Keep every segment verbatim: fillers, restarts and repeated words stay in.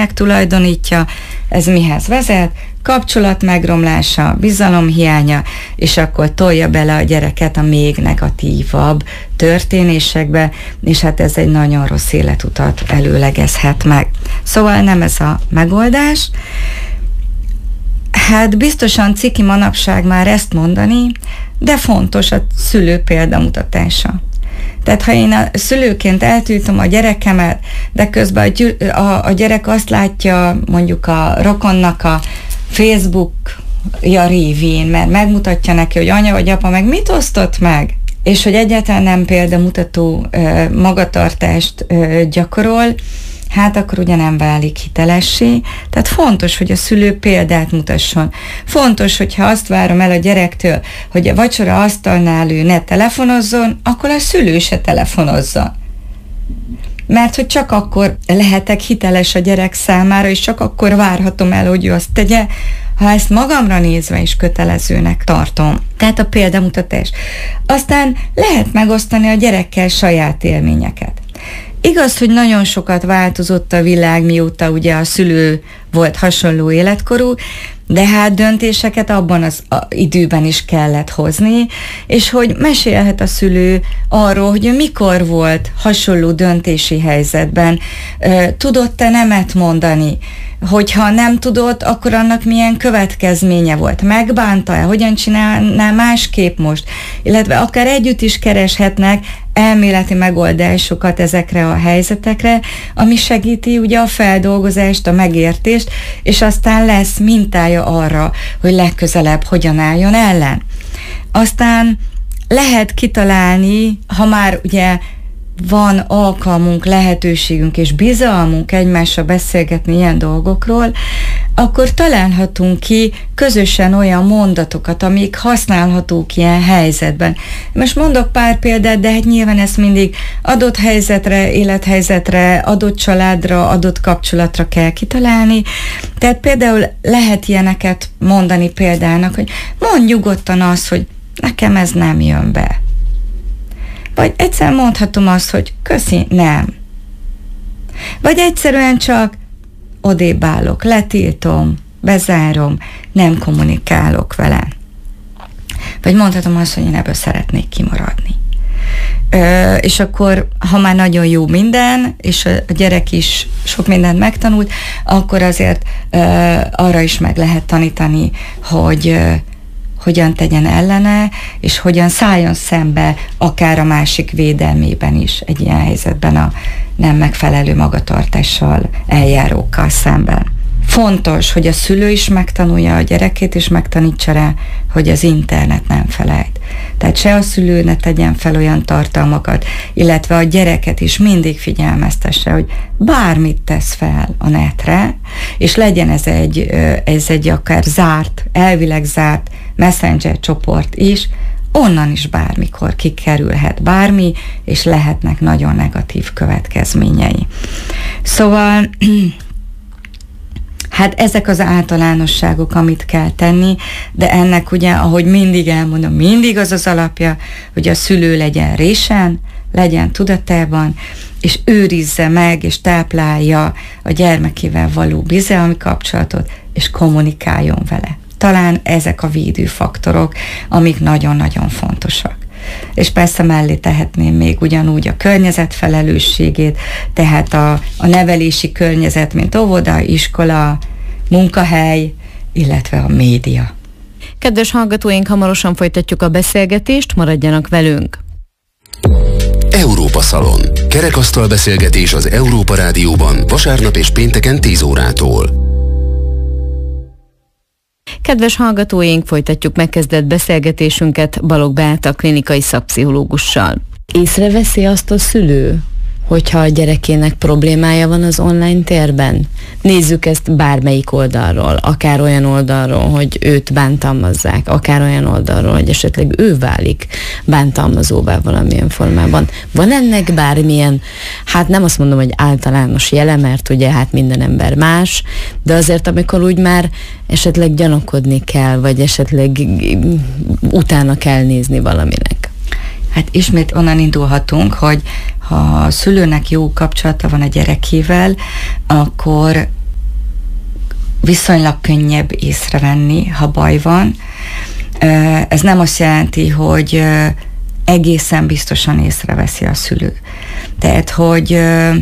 szülőnek tulajdonítja, ez mihez vezet? Kapcsolat megromlása, bizalom hiánya, és akkor tolja bele a gyereket a még negatívabb történésekbe, és hát ez egy nagyon rossz életutat előlegezhet meg. Szóval nem ez a megoldás. Hát biztosan ciki manapság már ezt mondani, de fontos a szülő példamutatása. Tehát ha én a szülőként eltiltom a gyerekemet, de közben a, gyü- a, a gyerek azt látja mondjuk a rokonnak a Facebookja révén, mert megmutatja neki, hogy anya vagy apa meg mit osztott meg, és hogy egyáltalán nem példamutató ö, magatartást ö, gyakorol, hát akkor ugye nem válik hitelessé. Tehát fontos, hogy a szülő példát mutasson. Fontos, hogyha azt várom el a gyerektől, hogy a vacsora asztalnál ő ne telefonozzon, akkor a szülő se telefonozzon. Mert hogy csak akkor lehetek hiteles a gyerek számára, és csak akkor várhatom el, hogy ő azt tegye, ha ezt magamra nézve is kötelezőnek tartom. Tehát a példamutatás. Aztán lehet megosztani a gyerekkel saját élményeket. Igaz, hogy nagyon sokat változott a világ, mióta ugye a szülő volt hasonló életkorú, de hát döntéseket abban az időben is kellett hozni, és hogy mesélhet a szülő arról, hogy mikor volt hasonló döntési helyzetben, tudott-e nemet mondani, hogyha nem tudott, akkor annak milyen következménye volt, megbánta-e, hogyan csinálná másképp most, illetve akár együtt is kereshetnek elméleti megoldásokat ezekre a helyzetekre, ami segíti ugye a feldolgozást, a megértést, és aztán lesz mintája arra, hogy legközelebb hogyan álljon ellen. Aztán lehet kitalálni, ha már ugye van alkalmunk, lehetőségünk és bizalmunk egymással beszélgetni ilyen dolgokról, akkor találhatunk ki közösen olyan mondatokat, amik használhatók ilyen helyzetben. Most mondok pár példát, de hát nyilván ezt mindig adott helyzetre, élethelyzetre, adott családra, adott kapcsolatra kell kitalálni. Tehát például lehet ilyeneket mondani példának, hogy mondd nyugodtan azt, hogy nekem ez nem jön be. Vagy egyszer mondhatom azt, hogy köszi, nem. Vagy egyszerűen csak odébb állok, letiltom, bezárom, nem kommunikálok vele. Vagy mondhatom azt, hogy én ebből szeretnék kimaradni. Ö, és akkor, ha már nagyon jó minden, és a gyerek is sok mindent megtanult, akkor azért ö, arra is meg lehet tanítani, hogy ö, hogyan tegyen ellene, és hogyan szálljon szembe akár a másik védelmében is egy ilyen helyzetben a nem megfelelő magatartással eljárókkal szemben. Fontos, hogy a szülő is megtanulja a gyerekét, és megtanítsa rá, hogy az internet nem felejt. Tehát se a szülő ne tegyen fel olyan tartalmakat, illetve a gyereket is mindig figyelmeztesse, hogy bármit tesz fel a netre, és legyen ez egy, ez egy akár zárt, elvileg zárt messenger csoport is, onnan is bármikor kikerülhet bármi, és lehetnek nagyon negatív következményei. Szóval hát ezek az általánosságok, amit kell tenni, de ennek ugye, ahogy mindig elmondom, mindig az az alapja, hogy a szülő legyen résen, legyen tudatában, és őrizze meg, és táplálja a gyermekével való bizalmi kapcsolatot, és kommunikáljon vele. Talán ezek a védőfaktorok, amik nagyon-nagyon fontosak. És persze mellé tehetném még ugyanúgy a környezet felelősségét, tehát a, a nevelési környezet, mint óvoda, iskola, munkahely, illetve a média. Kedves hallgatóink, hamarosan folytatjuk a beszélgetést, maradjanak velünk! Európa Szalon. Kerekasztal beszélgetés az Európa Rádióban vasárnap és pénteken tíz órától. Kedves hallgatóink, folytatjuk megkezdett beszélgetésünket Balogh Beáta klinikai szakpszichológussal. Észreveszi azt a szülő, hogyha a gyerekének problémája van az online térben? Nézzük ezt bármelyik oldalról, akár olyan oldalról, hogy őt bántalmazzák, akár olyan oldalról, hogy esetleg ő válik bántalmazóvá valamilyen formában. Van ennek bármilyen, hát nem azt mondom, hogy általános jele, mert ugye hát minden ember más, de azért amikor úgy már esetleg gyanakodni kell, vagy esetleg utána kell nézni valaminek. Hát ismét onnan indulhatunk, hogy ha a szülőnek jó kapcsolata van a gyerekével, akkor viszonylag könnyebb észrevenni, ha baj van. Ez nem azt jelenti, hogy egészen biztosan észreveszi a szülő. Tehát, hogy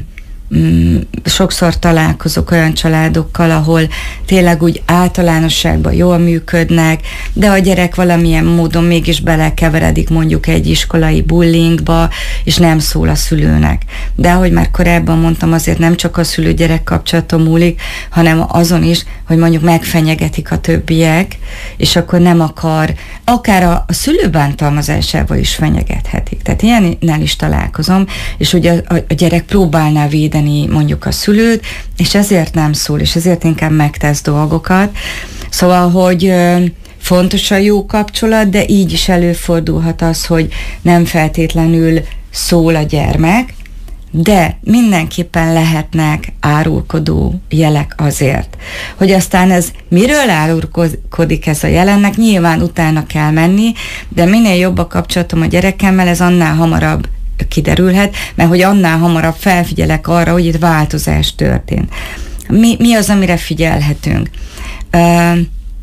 sokszor találkozok olyan családokkal, ahol tényleg úgy általánosságban jól működnek, de a gyerek valamilyen módon mégis belekeveredik mondjuk egy iskolai bullyingba, és nem szól a szülőnek. De ahogy már korábban mondtam, azért nem csak a szülő-gyerek kapcsolaton múlik, hanem azon is, hogy mondjuk megfenyegetik a többiek, és akkor nem akar, akár a, a szülő bántalmazásával is fenyegethetik. Tehát ilyennel is találkozom, és ugye a, a gyerek próbálná védeni mondjuk a szülőt, és ezért nem szól, és ezért inkább megtesz dolgokat. Szóval, hogy fontos a jó kapcsolat, de így is előfordulhat az, hogy nem feltétlenül szól a gyermek, de mindenképpen lehetnek árulkodó jelek azért. Hogy aztán ez miről árulkodik ez a jelennek, nyilván utána kell menni, de minél jobb a kapcsolatom a gyerekemmel, ez annál hamarabb kiderülhet, mert hogy annál hamarabb felfigyelek arra, hogy itt változás történt. Mi, mi az, amire figyelhetünk? Uh,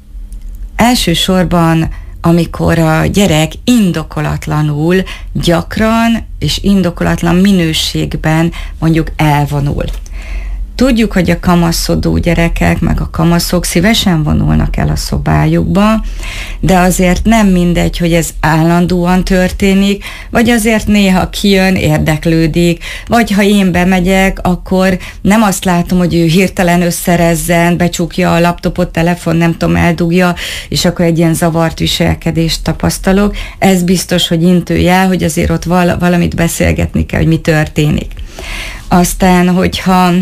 elsősorban, amikor a gyerek indokolatlanul, gyakran és indokolatlan minőségben mondjuk elvonul. Tudjuk, hogy a kamaszodó gyerekek, meg a kamaszok szívesen vonulnak el a szobájukba, de azért nem mindegy, hogy ez állandóan történik, vagy azért néha kijön, érdeklődik, vagy ha én bemegyek, akkor nem azt látom, hogy ő hirtelen összerezzen, becsukja a laptopot, telefon, nem tudom, eldugja, és akkor egy ilyen zavart viselkedést tapasztalok. Ez biztos, hogy intőjel, hogy azért ott val- valamit beszélgetni kell, hogy mi történik. Aztán, hogyha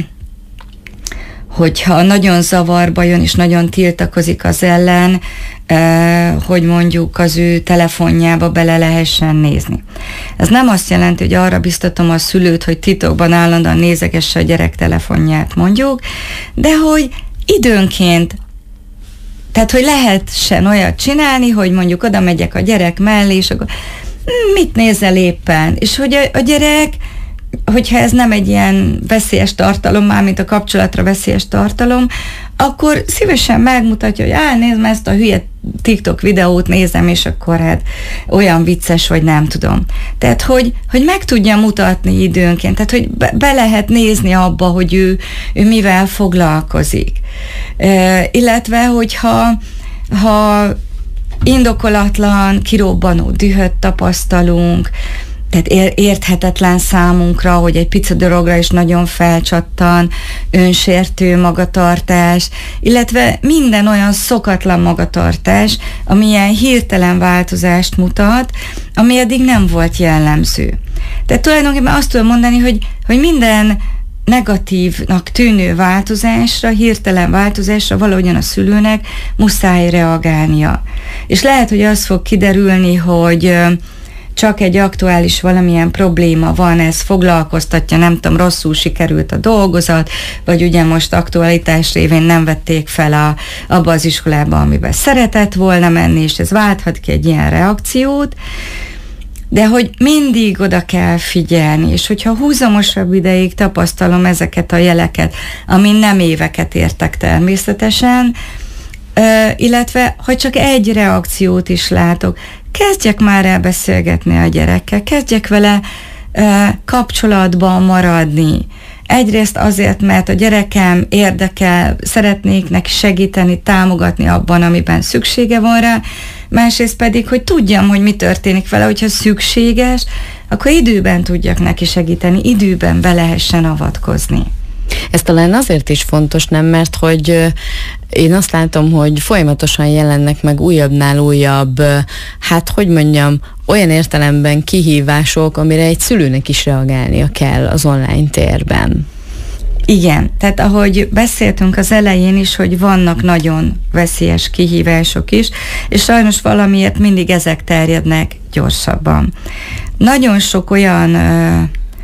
hogyha nagyon zavarba jön, és nagyon tiltakozik az ellen, eh, hogy mondjuk az ő telefonjába bele lehessen nézni. Ez nem azt jelenti, hogy arra biztatom a szülőt, hogy titokban állandóan nézegesse a gyerek telefonját mondjuk, de hogy időnként, tehát hogy lehessen olyat csinálni, hogy mondjuk oda megyek a gyerek mellé, és akkor mit nézel éppen? És hogy a, a gyerek, hogyha ez nem egy ilyen veszélyes tartalom, már mint a kapcsolatra veszélyes tartalom, akkor szívesen megmutatja, hogy áll, nézd, ezt a hülye TikTok videót nézem, és akkor hát olyan vicces, vagy nem tudom. Tehát, hogy, hogy meg tudja mutatni időnként, tehát, hogy be, be lehet nézni abba, hogy ő, ő mivel foglalkozik. E, illetve, hogyha ha indokolatlan, kirobbanó dühöt tapasztalunk, tehát érthetetlen számunkra, hogy egy pici dologra is nagyon felcsattan, önsértő magatartás, illetve minden olyan szokatlan magatartás, ami ilyen hirtelen változást mutat, ami eddig nem volt jellemző. Tehát tulajdonképpen azt tudom mondani, hogy, hogy minden negatívnak tűnő változásra, hirtelen változásra valahogyan a szülőnek muszáj reagálnia. És lehet, hogy az fog kiderülni, hogy csak egy aktuális valamilyen probléma van, ez foglalkoztatja, nem tudom, rosszul sikerült a dolgozat, vagy ugye most aktualitás révén nem vették fel a, abba az iskolába, amiben szeretett volna menni, és ez válthat ki egy ilyen reakciót, de hogy mindig oda kell figyelni, és hogyha húzamosabb ideig tapasztalom ezeket a jeleket, amin nem éveket értek természetesen, illetve, hogy csak egy reakciót is látok, kezdjek már el beszélgetni a gyerekkel, kezdjek vele kapcsolatban maradni. Egyrészt azért, mert a gyerekem érdekel, szeretnék neki segíteni, támogatni abban, amiben szüksége van rá, másrészt pedig, hogy tudjam, hogy mi történik vele, hogyha szükséges, akkor időben tudjak neki segíteni, időben be lehessen avatkozni. Ez talán azért is fontos, nem? Mert hogy én azt látom, hogy folyamatosan jelennek meg újabbnál újabb, hát hogy mondjam, olyan értelemben kihívások, amire egy szülőnek is reagálnia kell az online térben. Igen, tehát ahogy beszéltünk az elején is, hogy vannak nagyon veszélyes kihívások is, és sajnos valamiért mindig ezek terjednek gyorsabban. Nagyon sok olyan uh,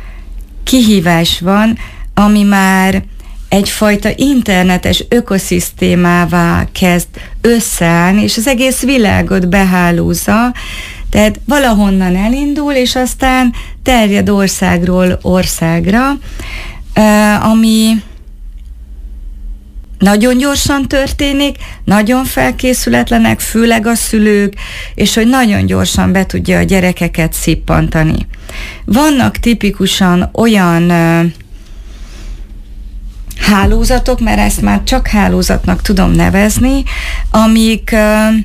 kihívás van, ami már egyfajta internetes ökoszisztémává kezd összeállni, és az egész világot behálózza, tehát valahonnan elindul, és aztán terjed országról országra, ami, nagyon gyorsan történik, nagyon felkészületlenek, főleg a szülők, és hogy nagyon gyorsan be tudja a gyerekeket szippantani. Vannak tipikusan olyan uh, hálózatok, mert ezt már csak hálózatnak tudom nevezni, amik uh,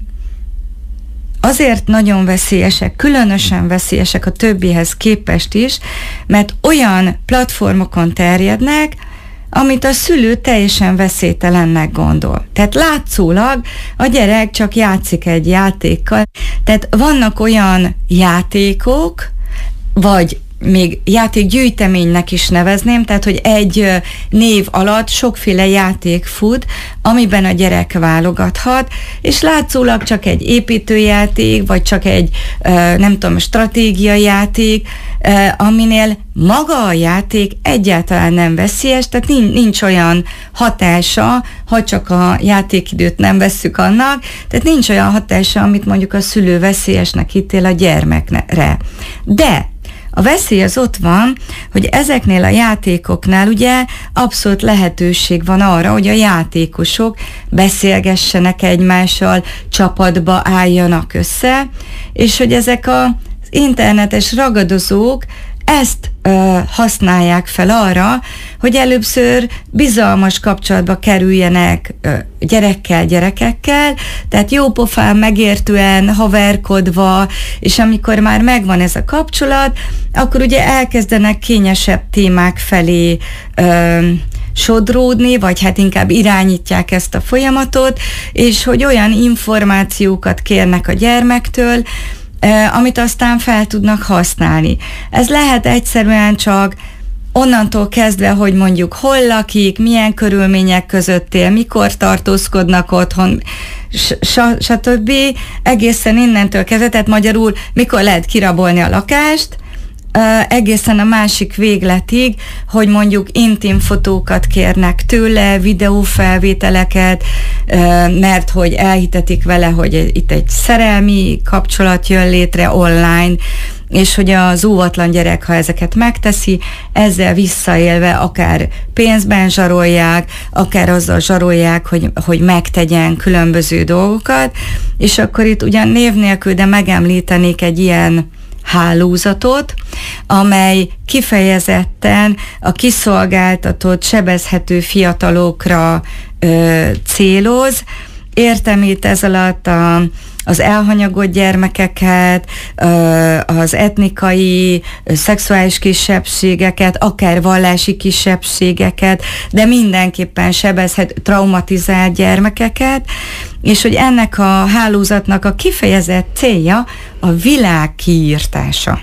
azért nagyon veszélyesek, különösen veszélyesek a többihez képest is, mert olyan platformokon terjednek, amit a szülő teljesen veszélytelennek gondol. Tehát látszólag a gyerek csak játszik egy játékkal. Tehát vannak olyan játékok, vagy még játékgyűjteménynek is nevezném, tehát hogy egy név alatt sokféle játék fut, amiben a gyerek válogathat, és látszólag csak egy építőjáték, vagy csak egy nem tudom, stratégiai játék, aminél maga a játék egyáltalán nem veszélyes, tehát nincs, nincs olyan hatása, ha csak a játékidőt nem vesszük annak, tehát nincs olyan hatása, amit mondjuk a szülő veszélyesnek ítél a gyermekre. De a veszély az ott van, hogy ezeknél a játékoknál ugye abszolút lehetőség van arra, hogy a játékosok beszélgessenek egymással, csapatba álljanak össze, és hogy ezek az internetes ragadozók ezt ö, használják fel arra, hogy előbbször bizalmas kapcsolatba kerüljenek ö, gyerekkel, gyerekekkel, tehát jópofán, megértően, haverkodva, és amikor már megvan ez a kapcsolat, akkor ugye elkezdenek kényesebb témák felé ö, sodródni, vagy hát inkább irányítják ezt a folyamatot, és hogy olyan információkat kérnek a gyermektől, amit aztán fel tudnak használni. Ez lehet egyszerűen csak onnantól kezdve, hogy mondjuk hol lakik, milyen körülmények között él, mikor tartózkodnak otthon, stb. Egészen innentől kezdve, tehát magyarul mikor lehet kirabolni a lakást, egészen a másik végletig, hogy mondjuk intim fotókat kérnek tőle, videófelvételeket, mert hogy elhitetik vele, hogy itt egy szerelmi kapcsolat jön létre online, és hogy az óvatlan gyerek, ha ezeket megteszi, ezzel visszaélve akár pénzben zsarolják, akár azzal zsarolják, hogy, hogy megtegyen különböző dolgokat, és akkor itt ugyan név nélkül, de megemlítenék egy ilyen hálózatot, amely kifejezetten a kiszolgáltatott, sebezhető fiatalokra ö, céloz. Értem itt ez alatt a, az elhanyagolt gyermekeket, ö, az etnikai, ö, szexuális kisebbségeket, akár vallási kisebbségeket, de mindenképpen sebezhető, traumatizált gyermekeket, és hogy ennek a hálózatnak a kifejezett célja a világ kiírtása.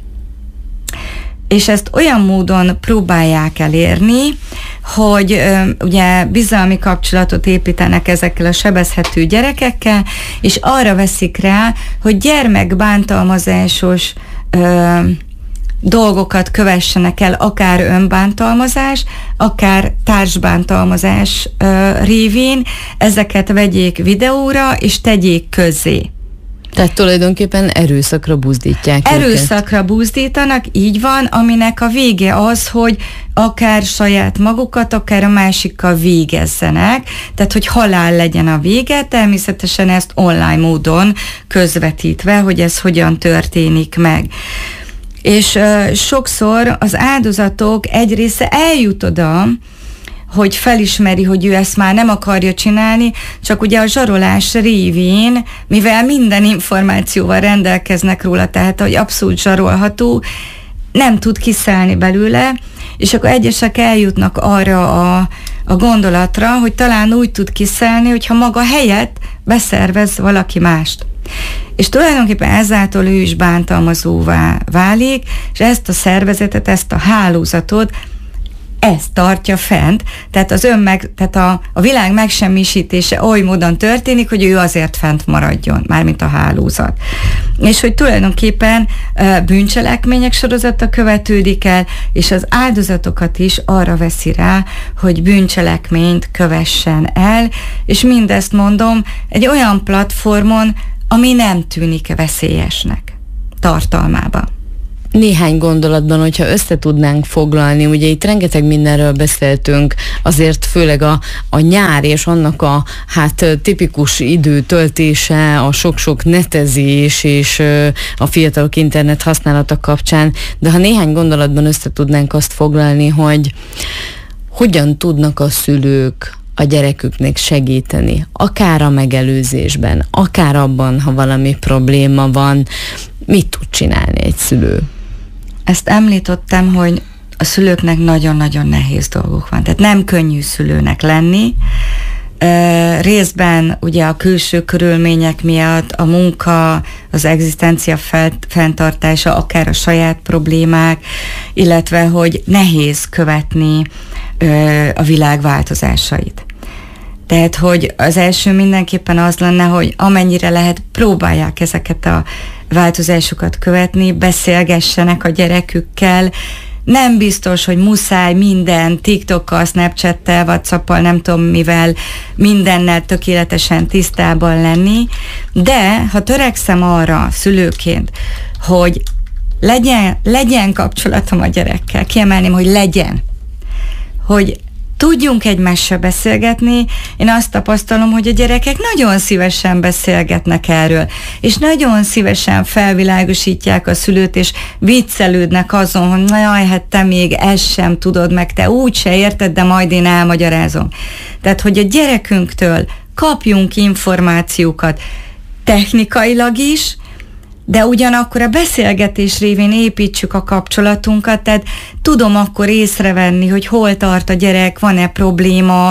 És ezt olyan módon próbálják elérni, hogy ö, ugye bizalmi kapcsolatot építenek ezekkel a sebezhető gyerekekkel, és arra veszik rá, hogy gyermekbántalmazásos ö, dolgokat kövessenek el, akár önbántalmazás, akár társbántalmazás ö, révén, ezeket vegyék videóra, és tegyék közzé. Tehát tulajdonképpen erőszakra buzdítják Erőszakra őket. buzdítanak, így van, aminek a vége az, hogy akár saját magukat, akár a másikkal végezzenek, tehát hogy halál legyen a vége, természetesen ezt online módon közvetítve, hogy ez hogyan történik meg. És uh, sokszor az áldozatok egy része eljut oda, hogy felismeri, hogy ő ezt már nem akarja csinálni, csak ugye a zsarolás révén, mivel minden információval rendelkeznek róla, tehát hogy abszolút zsarolható, nem tud kiszállni belőle, és akkor egyesek eljutnak arra a, a gondolatra, hogy talán úgy tud kiszállni, hogyha maga helyett beszervez valaki mást. És tulajdonképpen ezáltal ő is bántalmazóvá válik, és ezt a szervezetet, ezt a hálózatot ez tartja fent, tehát az önmeg, tehát a, a világ megsemmisítése oly módon történik, hogy ő azért fent maradjon, mármint a hálózat. És hogy tulajdonképpen uh, bűncselekmények sorozata követődik el, és az áldozatokat is arra veszi rá, hogy bűncselekményt kövessen el, és mindezt mondom egy olyan platformon, ami nem tűnik veszélyesnek tartalmában. néhány gondolatban, hogyha össze tudnánk foglalni, ugye itt rengeteg mindenről beszéltünk, azért főleg a, a nyár és annak a hát tipikus időtöltése, a sok-sok netezés és a fiatalok internet használata kapcsán, de ha néhány gondolatban össze tudnánk azt foglalni, hogy hogyan tudnak a szülők a gyereküknek segíteni, akár a megelőzésben, akár abban, ha valami probléma van, mit tud csinálni egy szülő? Ezt említettem, hogy a szülőknek nagyon-nagyon nehéz dolgok van. Tehát nem könnyű szülőnek lenni. E, részben ugye a külső körülmények miatt, a munka, az egzisztencia fenntartása, akár a saját problémák, illetve hogy nehéz követni e, a világ változásait. Tehát, hogy az első mindenképpen az lenne, hogy amennyire lehet, próbálják ezeket a változásokat követni, beszélgessenek a gyerekükkel. Nem biztos, hogy muszáj minden TikTokkal, Snapchattel, WhatsAppal, nem tudom mivel, mindennel tökéletesen tisztában lenni, de ha törekszem arra szülőként, hogy legyen, legyen kapcsolatom a gyerekkel, kiemelném, hogy legyen, hogy tudjunk egymással beszélgetni. Én azt tapasztalom, hogy a gyerekek nagyon szívesen beszélgetnek erről, és nagyon szívesen felvilágosítják a szülőt, és viccelődnek azon, hogy na jaj, hát te még ezt sem tudod, meg te úgy se érted, de majd én elmagyarázom. Tehát, hogy a gyerekünktől kapjunk információkat technikailag is, de ugyanakkor a beszélgetés révén építsük a kapcsolatunkat, tehát tudom akkor észrevenni, hogy hol tart a gyerek, van-e probléma,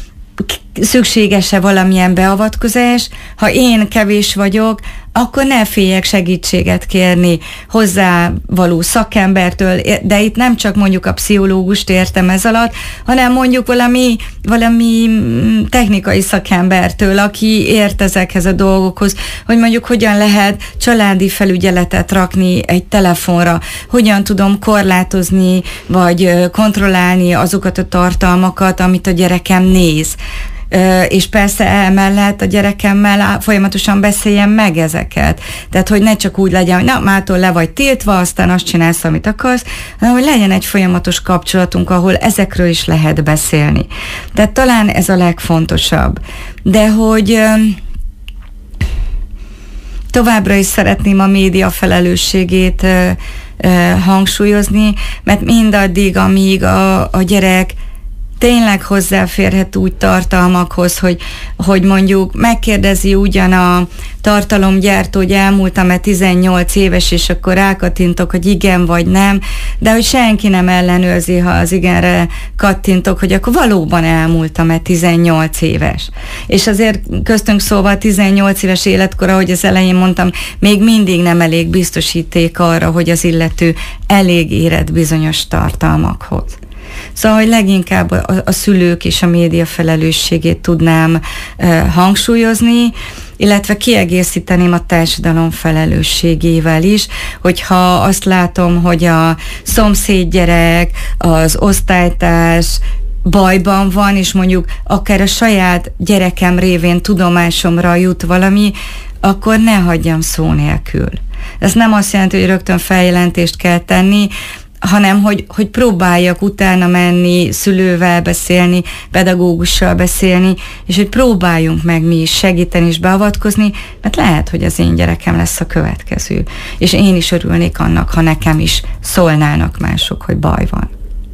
szükséges-e valamilyen beavatkozás. Ha én kevés vagyok, akkor ne féljek segítséget kérni hozzávaló szakembertől, de itt nem csak mondjuk a pszichológust értem ez alatt, hanem mondjuk valami, valami technikai szakembertől, aki ért ezekhez a dolgokhoz, hogy mondjuk hogyan lehet családi felügyeletet rakni egy telefonra, hogyan tudom korlátozni, vagy kontrollálni azokat a tartalmakat, amit a gyerekem néz. És persze emellett a gyerekemmel folyamatosan beszéljem meg ezeket. Tehát, hogy ne csak úgy legyen, hogy na, mától le vagy tiltva, aztán azt csinálsz, amit akarsz, hanem, hogy legyen egy folyamatos kapcsolatunk, ahol ezekről is lehet beszélni. Tehát talán ez a legfontosabb. De hogy továbbra is szeretném a média felelősségét hangsúlyozni, mert mindaddig, amíg a, a gyerek tényleg hozzáférhet úgy tartalmakhoz, hogy, hogy mondjuk megkérdezi ugyan a tartalomgyártó, hogy elmúltam-e tizennyolc éves, és akkor rákattintok, hogy igen vagy nem, de hogy senki nem ellenőrzi, ha az igenre kattintok, hogy akkor valóban elmúltam-e tizennyolc éves. És azért köztünk szóval tizennyolc éves életkor, ahogy az elején mondtam, még mindig nem elég biztosíték arra, hogy az illető elég érett bizonyos tartalmakhoz. Szóval, hogy leginkább a, a szülők és a média felelősségét tudnám e, hangsúlyozni, illetve kiegészíteném a társadalom felelősségével is, hogyha azt látom, hogy a szomszédgyerek, az osztálytárs bajban van, és mondjuk akár a saját gyerekem révén tudomásomra jut valami, akkor ne hagyjam szó nélkül. Ez nem azt jelenti, hogy rögtön feljelentést kell tenni, hanem hogy, hogy próbáljak utána menni, szülővel beszélni, pedagógussal beszélni, és hogy próbáljunk meg mi is segíteni és beavatkozni, mert lehet, hogy az én gyerekem lesz a következő. És én is örülnék annak, ha nekem is szólnának mások, hogy baj van.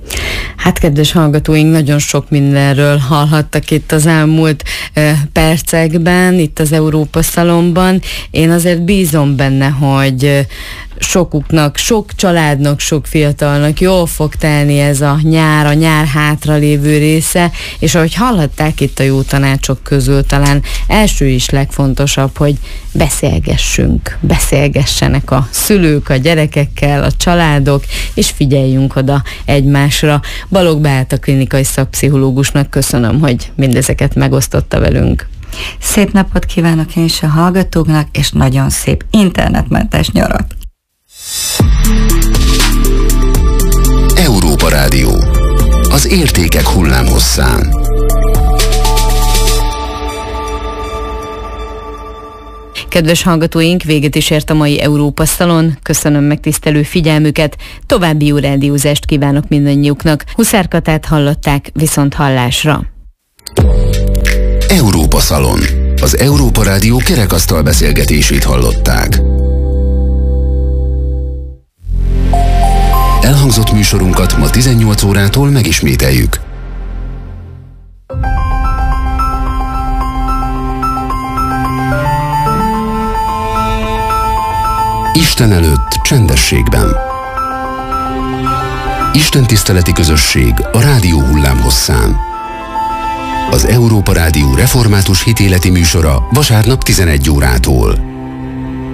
Hát, kedves hallgatóink, nagyon sok mindenről hallhattak itt az elmúlt e, percekben, itt az Európa Szalonban. Én azért bízom benne, hogy sokuknak, sok családnak, sok fiatalnak jól fog telni ez a nyár, a nyár hátra lévő része, és ahogy hallhatták itt a jó tanácsok közül, talán első is legfontosabb, hogy beszélgessünk, beszélgessenek a szülők a gyerekekkel, a családok, és figyeljünk oda egymásra. Balogh Beáta klinikai szakpszichológusnak köszönöm, hogy mindezeket megosztotta velünk. Szép napot kívánok én is a hallgatóknak, és nagyon szép internetmentes nyarat! Európa Rádió. Az értékek hullámhosszán. Kedves hallgatóink, véget is ért a mai Európa Szalon. Köszönöm megtisztelő figyelmüket, további jó rádiózást kívánok mindannyiuknak. Huszár Katát hallották, viszont hallásra. Európa Szalon. Az Európa Rádió kerekasztal beszélgetését hallották. Elhangzott műsorunkat ma tizennyolc órától megismételjük. Isten előtt csendességben. Isten tiszteleti közösség a rádió hullámhosszán. Az Európa Rádió református hitéleti műsora vasárnap tizenegy órától.